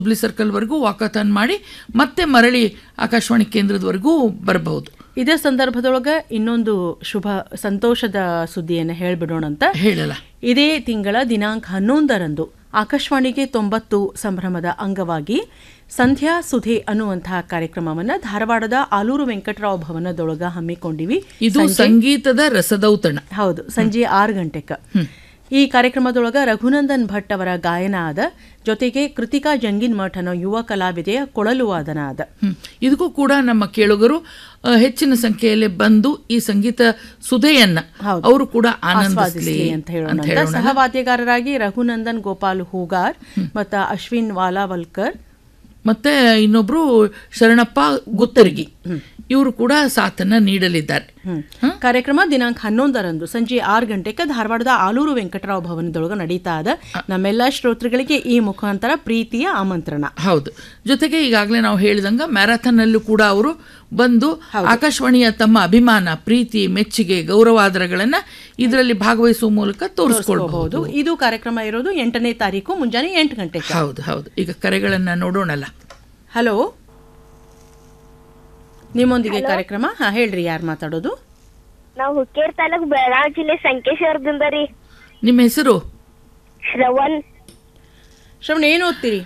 Hubli ಸರ್ಕಲ್ವರೆಗೂ walkathon ಮಾಡಿ ಮತ್ತೆ ಮರಳಿ ಆಕಾಶವಾಣಿ ಕೇಂದ್ರದವರೆಗೂ ಬರಬಹುದು. ಇದೇ ಸಂದರ್ಭದೊಳಗೆ ಇನ್ನೊಂದು ಶುಭ ಸಂತೋಷದ ಸುದ್ದಿಯನ್ನು ಹೇಳಿಬಿಡೋಣಂತ. ಹೇಳಲ್ಲ, ಇದೇ ತಿಂಗಳ ದಿನಾಂಕ 11ರಂದು ಆಕಾಶವಾಣಿಗೆ 90 ಸಂಭ್ರಮದ ಅಂಗವಾಗಿ ಸಂಧ್ಯಾ ಸುಧೆ ಅನ್ನುವಂತಹ ಕಾರ್ಯಕ್ರಮವನ್ನು ಧಾರವಾಡದ ಆಲೂರು ವೆಂಕಟರಾವ್ ಭವನದೊಳಗ ಹಮ್ಮಿಕೊಂಡಿವಿ. ಇದು ಸಂಗೀತದ ರಸದೌತಣ. ಹೌದು, ಸಂಜೆ 6 ಗಂಟೆಗೆ. ಈ ಕಾರ್ಯಕ್ರಮದೊಳಗ ರಘುನಂದನ್ ಭಟ್ ಅವರ ಗಾಯನ ಆದ, ಜೊತೆಗೆ ಕೃತಿಕಾ ಜಂಗಿನ್ ಮಠ ಅನ್ನೋ ಯುವ ಕಲಾವಿದೆಯ ಕೊಳಲು ವಾದನ ಆದ. ಇದಕ್ಕೂ ಕೂಡ ನಮ್ಮ ಕೇಳುಗರು ಹೆಚ್ಚಿನ ಸಂಖ್ಯೆಯಲ್ಲಿ ಬಂದು ಈ ಸಂಗೀತ ಸುಧೆಯನ್ನ ಅವರು ಕೂಡ ಆನಂದಿಸಲಿ ಅಂತ ಹೇಳೋಣ. ಸಹವಾದ್ಯಗಾರರಾಗಿ ರಘುನಂದನ್ ಗೋಪಾಲ್ ಹೂಗಾರ್ ಮತ್ತು ಅಶ್ವಿನ್ ವಾಲಾವಲ್ಕರ್ ಮತ್ತೆ ಇನ್ನೊಬ್ರು ಶರಣಪ್ಪ ಗುತ್ತರ್ಗಿ ಇವರು ಕೂಡ ಸಾಥನ್ನ ನೀಡಲಿದ್ದಾರೆ. ಕಾರ್ಯಕ್ರಮ ದಿನಾಂಕ 11ರಂದು ಸಂಜೆ 6 ಗಂಟೆಗೆ ಧಾರವಾಡದ ಆಲೂರು ವೆಂಕಟರಾವ್ ಭವನದೊಳಗೆ ನಡೀತಾ ಇದೆ. ನಮ್ಮೆಲ್ಲ ಶ್ರೋತೃಗಳಿಗೆ ಈ ಮುಖಾಂತರ ಪ್ರೀತಿಯ ಆಮಂತ್ರಣ. ಹೌದು, ಜೊತೆಗೆ ಈಗಾಗಲೇ ನಾವು ಹೇಳಿದಂಗ ಮ್ಯಾರಥಾನ್ ಅಲ್ಲೂ ಕೂಡ ಅವರು ಬಂದು ಆಕಾಶವಾಣಿಯ ತಮ್ಮ ಅಭಿಮಾನ, ಪ್ರೀತಿ, ಮೆಚ್ಚುಗೆ, ಗೌರವಾದರಗಳನ್ನ ಇದರಲ್ಲಿ ಭಾಗವಹಿಸುವ ಮೂಲಕ ತೋರಿಸಿಕೊಳ್ಳಬಹುದು. ಇದು ಕಾರ್ಯಕ್ರಮ ಇರೋದು 8ನೇ ತಾರೀಕು ಮುಂಜಾನೆ 8 ಗಂಟೆಗೆ. ಹೌದು ಹೌದು. ಈಗ ಕರೆಗಳನ್ನ ನೋಡೋಣಲ್ಲ. ಹಲೋ, ನಿಮ್ಮೊಂದಿಗೆ ಕಾರ್ಯಕ್ರಮ. ಹೇಳ್ರಿ, ಯಾರು ಮಾತಾಡೋದು? ನಾವು ಹುಕ್ಕೇರಿ ತಾಲೂಕು ಬೆಳಗಾವಿ ಜಿಲ್ಲೆ ಸಂಕೇಶ್ವರದಿಂದ ರೀ. ನಿಮ್ಮ ಹೆಸರು? ಶ್ರವಣ್. ಶ್ರವಣ್, ಏನು ಓದ್ತೀರಿ?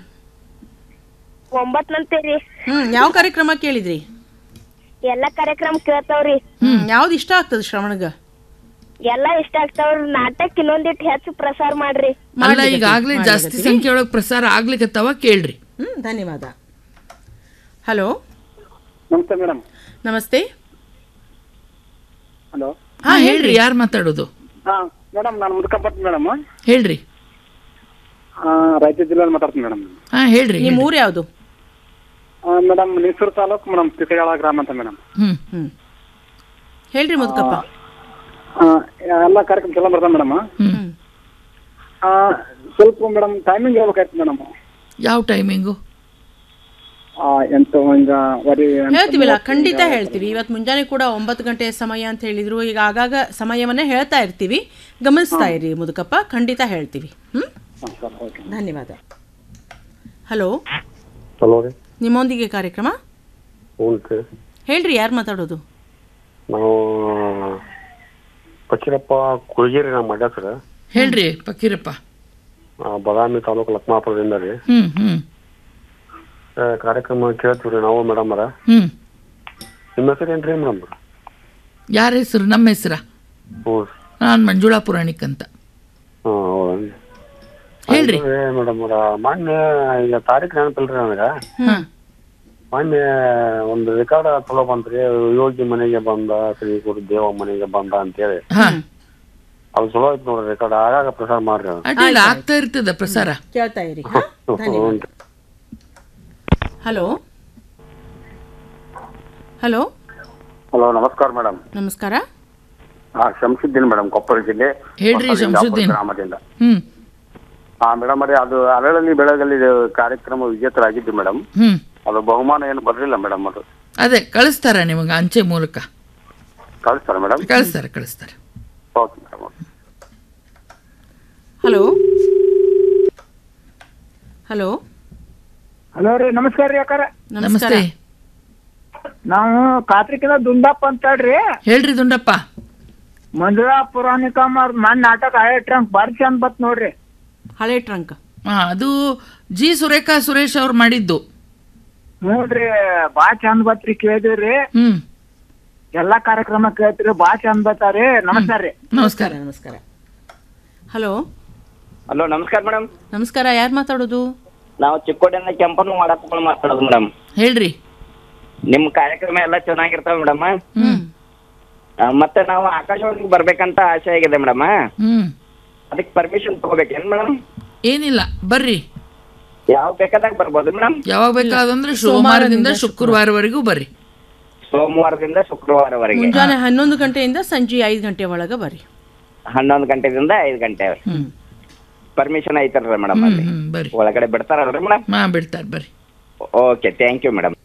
9 ರೀ. ಯಾವ ಕಾರ್ಯಕ್ರಮ ಕೇಳಿದ್ರಿ? ಎಲ್ಲಾ ಕಾರ್ಯಕ್ರಮ ಕೇಳ್ತಾವ್ರಿ. ಯಾವ್ದು ಇಷ್ಟ ಆಗ್ತದ ಶ್ರವಣಗ? ಎಲ್ಲಾ ಇಷ್ಟ ಆಗ್ತಾವ್ರಿ. ನಾಟಕ ಇನ್ನೊಂದಿಟ್ಟು ಹೆಚ್ಚು ಪ್ರಸಾರ ಮಾಡ್ರಿ. ಅಲ್ಲ, ಈಗಾಗಲೇ ಜಾಸ್ತಿ ಸಂಖ್ಯೆ ಒಳಗೆ ಪ್ರಸಾರ ಆಗ್ಲಿಕ್ಕತ್ತವ, ಕೇಳ್ರಿ. ಧನ್ಯವಾದ. ಹಲೋ, ನಮಸ್ತೆ ಮೇಡಮ್. ನಮಸ್ತೆ. ಹಲೋ, ಹೇಳ್ರಿ, ಯಾರು ಮಾತಾಡೋದು? ಮೇಡಮ್, ನಾನು ಮುದುಕಪ್ಪತ್ ಮೇಡಮ್. ಹೇಳ್ರಿ. ರಾಯಚೂರು ಜಿಲ್ಲೆ ಮಾತಾಡ್ತೀನಿ ಮೇಡಮ್. ಹೇಳ್ರಿ. ನಿಮ್ಮ ಊರು ಯಾವುದು? ಮೇಡಮ್, ನಿಸೂರು ತಾಲೂಕು ಮೇಡಮ್, ತಿಕಯಾಳ ಗ್ರಾಮ ಅಂತ ಮೇಡಮ್. ಹೇಳ್ರಿ ಮುದುಕಪ್ಪ. ಎಲ್ಲ ಕಾರ್ಯಕ್ರಮ ಚಲೋ ಬರ್ತಾವ ಮೇಡಮ್. ಸ್ವಲ್ಪ ಮೇಡಮ್ ಟೈಮಿಂಗ್ ಹೇಳ್ಬೇಕಾಯ್ತು ಮೇಡಮ್. ಯಾವ ಟೈಮಿಂಗು? ಹೇಳ್ತೀವಿಲ್ಲ, ಖಂಡಿತ ಹೇಳ್ತೀವಿ. ಇವತ್ತು ಮುಂಜಾನೆ ಕೂಡ 9 ಗಂಟೆ ಸಮಯ ಅಂತ ಹೇಳಿದ್ರು. ಈಗ ಆಗಾಗ ಸಮಯವನ್ನ ಹೇಳ್ತಾ ಇರ್ತೀವಿ, ಗಮನಿಸ್ತಾ ಇರಿ ಮುದುಕಪ್ಪ, ಖಂಡಿತ ಹೇಳ್ತೀವಿ. ಧನ್ಯವಾದ. ಹಲೋ, ನಿಮ್ಮೊಂದಿಗೆ ಕಾರ್ಯಕ್ರಮ. ಹೇಳ್ರಿ, ಯಾರು ಮಾತಾಡೋದು? ನಾವು ಫಕೀರಪ್ಪ ಕುಳಗೇರಿ, ನಮ್ಮ ಮಂಡ್ಯ ಸರ್. ಹೇಳ್ರಿ ಫಕೀರಪ್ಪ. ಬಾದಾಮಿ ತಾಲೂಕು ಲಕ್ಮಾಪುರದಿಂದ ರೀ. ಕಾರ್ಯಕ್ರಮ ಕೇಳ್ತೀವ್ರಿ ನಾವು ಮೇಡಮ್ ಅವರ. ನಿಮ್ಮ ಹೆಸರು ಏನ್ರಿ ಮೇಡಮ್? ಯಾರ ಹೆಸರು? ನಮ್ಮ ಹೆಸರ? ನಾನು ಮಂಜುಳಾ ಪುರಾಣಿಕ್ ಅಂತ. ಹೇಳ್ರಿ ಮೇಡಮ್ ಅವರ. ಮೊನ್ನೆ ಈಗ ತಾರೀಕು ನೆನಪಿಲ್ರಿ ನನಗ. ಮೊನ್ನೆ ಒಂದು ರೆಕಾರ್ಡ್ ಚಲೋ ಬಂತ್ರಿ, ಯೋಗಿ ಮನೆಗೆ ಬಂದ, ಶ್ರೀ ಗುರುದೇವ ಮನೆಗೆ ಬಂದ ಅಂತೇಳಿ. ಅದು ಚಲೋ ಐತಿ ನೋಡ್ರಿ ರೆಕಾರ್ಡ್. ಆಗಾಗ ಪ್ರಸಾರ ಮಾಡ್ರಿ. ಅಡ್ಡಿಲ್ಲ, ಆಗ್ತಾ ಇರ್ತದ ಪ್ರಸಾರ, ಕೇಳ್ತಾ ಇರಿ. Hello, hello. ಹಲೋ, ನಮಸ್ಕಾರ ಮೇಡಮ್. ನಮಸ್ಕಾರ. ಶಂಸುದ್ದೀನ್ ಮೇಡಮ್, ಕೊಪ್ಪಳ ಜಿಲ್ಲೆ. ಹೇಳ್ರಿ ಶಂಸುದ್ದೀನ್. ಗ್ರಾಮದಿಂದ. ಮೇಡಮ್ ಅದೇ ಅದು ಅರಳಲ್ಲಿ ಬೆಳಗಲ್ಲಿ ಕಾರ್ಯಕ್ರಮ ವಿಜೇತರಾಗಿದ್ದು ಮೇಡಮ್. ಅದು ಬಹುಮಾನ ಏನು ಬರಲಿಲ್ಲ ಮೇಡಮ್. ಅದು ಅದೇ ಕಳಿಸ್ತಾರ ನಿಮಗೆ ಅಂಚೆ ಮೂಲಕ? ಕಳಿಸ್ತಾರ ಮೇಡಮ್? ಕಳಿಸ್ತಾರೆ. Okay madam. Hello, hello. Hello ರೀ, ನಮಸ್ಕಾರ ರೀ ಅಕ್ಕಾರ. ನಮಸ್ತೆ. ನಾವು ಕಾರ್ತಿಕದ ದುಂಡಪ್ಪ ಅಂತ ಹೇಳ್ರಿ. ಹೇಳ್ರಿ ದುಂಡಪ್ಪ. ಮಂಜುಳಾ ಪುರಾಣಿಕ ಮನ್ ನಾಟಕ ಹಳೆ ಟ್ರಂಕ್ ಬಾರಿ ಚಂದ ಬತ್ ನೋಡ್ರಿ. ಹಳೆ ಟ್ರಂಕ್? ಅದು ಜಿ ಸುರೇಖಾ ಸುರೇಶ್ ಅವ್ರು ಮಾಡಿದ್ದು ನೋಡ್ರಿ, ಬಾ ಚಂದ ಬತ್ರಿ. ಕೇಳಿದ್ರಿ, ಎಲ್ಲಾ ಕಾರ್ಯಕ್ರಮ ಕೇಳ್ತೀರಿ, ಬಾ ಚಂದ ಬತ್ತಾರಿ. ನಮಸ್ಕಾರ ರೀ. ನಮಸ್ಕಾರ. ನಮಸ್ಕಾರ. ಹಲೋ. ಹಲೋ, ನಮಸ್ಕಾರ ಮೇಡಮ್. ನಮಸ್ಕಾರ, ಯಾರು ಮಾತಾಡೋದು? ನಾವು ಚಿಕ್ಕೋಡಿಯಿಂದ ಕೆಂಪನ್ನು ಮಾಡಪ್ಪ ಮಾತಾಡೋದು ಮೇಡಮ್. ಹೇಳ್ರಿ. ನಿಮ್ ಕಾರ್ಯಕ್ರಮ ಎಲ್ಲ ಚೆನ್ನಾಗಿರ್ತಾವ ಮೇಡಮ್. ಮತ್ತೆ ನಾವು ಆಕಾಶವಾಣಿಗೆ ಬರ್ಬೇಕಂತ ಆಸೆ ಆಗಿದೆ ಮೇಡಮ್. ಅದಕ್ಕೆ ಪರ್ಮಿಷನ್ ತಗೋಬೇಕೇನ್ ಮೇಡಮ್? ಏನಿಲ್ಲ, ಬರ್ರಿ. ಯಾವ ಬೇಕಾದಾಗ ಬರ್ಬೋದು ಮೇಡಮ್? ಯಾವಾಗ ಬೇಕಾದಂದ್ರೆ ಸೋಮವಾರದಿಂದ ಶುಕ್ರವಾರವರೆಗೂ ಬರ್ರಿ. ಸೋಮವಾರದಿಂದ ಶುಕ್ರವಾರವರೆಗೆ ಮುಂಜಾನೆ 11 ಗಂಟೆಯಿಂದ ಸಂಜೆ 5 ಗಂಟೆ ಒಳಗೆ ಬರ್ರಿ. 11 ಗಂಟೆದಿಂದ 5 ಗಂಟೆ. ಪರ್ಮಿಷನ್ ಐತಲ್ರಿ ಮೇಡಮ್? ಬರ್ರಿ. ಒಳಗಡೆ ಬಿಡ್ತಾರಲ್ರಿ ಮೇಡಮ್? ಬಿಡ್ತಾರೆ, ಬರ್ರಿ. Okay, thank you madam.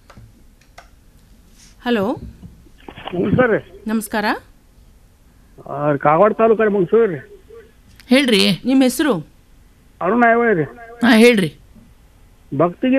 Hello, ನಮಸ್ಕಾರ. ನಮಸ್ಕಾರ. ಕಾಗವಾಡ ತಾಲೂಕು ಮಂಗಸೂರು. ಹೇಳ್ರಿ. ನಿಮ್ಮ ಹೆಸರು? ಅರುಣ. ಹೇಳ್ರಿ. ಭಕ್ತಿಗೆ